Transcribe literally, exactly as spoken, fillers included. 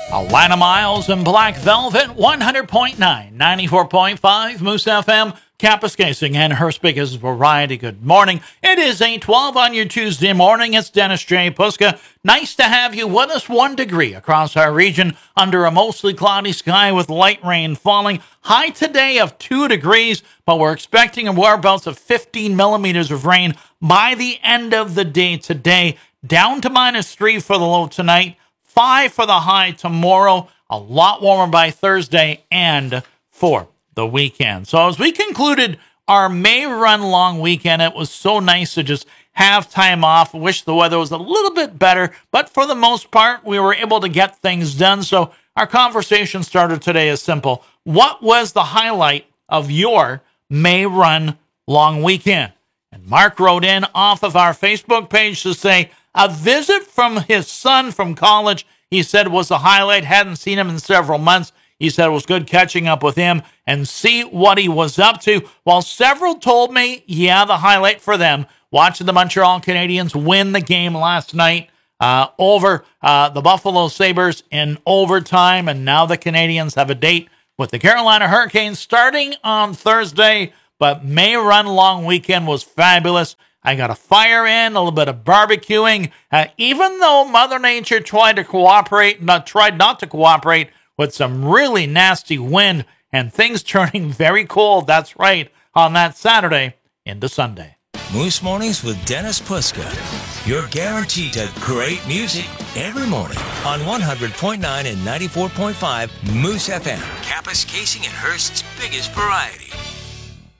Alana Miles and Black Velvet, one hundred point nine, ninety-four point five, Moose F M, Kapuskasing, and Hearst's biggest variety. Good morning. It is eight twelve on your Tuesday morning. It's Dennis J. Puska. Nice to have you with us. One degree across our region under a mostly cloudy sky with light rain falling. High today of two degrees, but we're expecting a whereabouts of fifteen millimeters of rain by the end of the day today. Down to minus three for the low tonight. Five for the high tomorrow, a lot warmer by Thursday, and for the weekend. So as we concluded our May run long weekend, it was so nice to just have time off. I wish the weather was a little bit better, but for the most part, we were able to get things done. So our conversation starter today is simple. What was the highlight of your May run long weekend? And Mark wrote in off of our Facebook page to say, a visit from his son from college, he said, was the highlight. Hadn't seen him in several months. He said it was good catching up with him and see what he was up to. While several told me, yeah, the highlight for them, watching the Montreal Canadiens win the game last night uh, over uh, the Buffalo Sabres in overtime. And now the Canadiens have a date with the Carolina Hurricanes starting on Thursday. But May run long weekend was fabulous. I got a fire in, a little bit of barbecuing. Uh, even though Mother Nature tried to cooperate, not tried not to cooperate with some really nasty wind and things turning very cold. That's right, on that Saturday into Sunday. Moose Mornings with Dennis Puska. You're guaranteed to great music every morning on one hundred point nine and ninety-four point five Moose F M. Kapuskasing and Hearst's biggest variety.